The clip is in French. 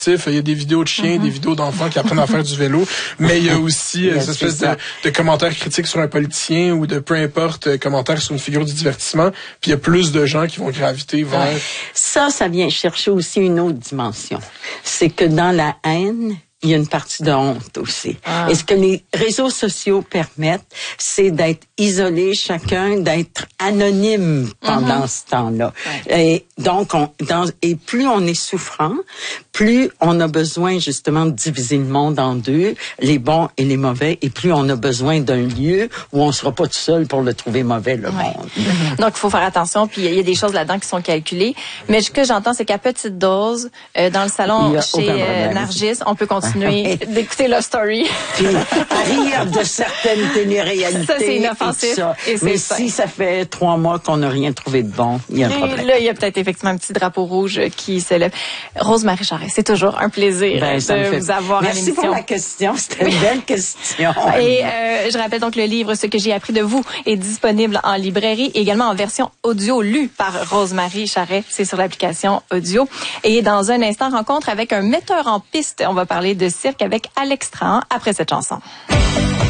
Il y a des vidéos de chiens, des vidéos d'enfants qui apprennent à faire du vélo, mais il y a aussi cette espèce de commentaires critiques sur un politicien ou de peu importe commentaires sur une figure du divertissement. Puis il y a plus de gens qui vont graviter vers... Ça vient chercher aussi une autre dimension. C'est que dans la haine, il y a une partie de honte aussi. Et ce que les réseaux sociaux permettent, c'est d'être isolé chacun, d'être anonyme pendant ce temps-là. Et donc, et plus on est souffrant, plus on a besoin justement de diviser le monde en deux, les bons et les mauvais, et plus on a besoin d'un lieu où on sera pas tout seul pour le trouver mauvais, le monde. Donc, il faut faire attention, puis il y a des choses là-dedans qui sont calculées. Mais ce que j'entends, c'est qu'à petite dose, dans le salon chez Nargis, on peut continuer d'écouter Love Story. Puis à rire de certaines télé-réalités. Ça, c'est inoffensif. Mais si ça fait 3 mois qu'on n'a rien trouvé de bon, il y a un problème. Là, il y a peut-être effectivement un petit drapeau rouge qui se lève. Rose-Marie Charest, c'est toujours un plaisir de vous avoir à l'émission. Merci pour la question. C'était une belle question. Et je rappelle donc le livre « Ce que j'ai appris de vous » est disponible en librairie, également en version audio lue par Rose-Marie Charest. C'est sur l'application audio. Et dans un instant, rencontre avec un metteur en piste. On va parler de cirque avec Alex Trahan après cette chanson.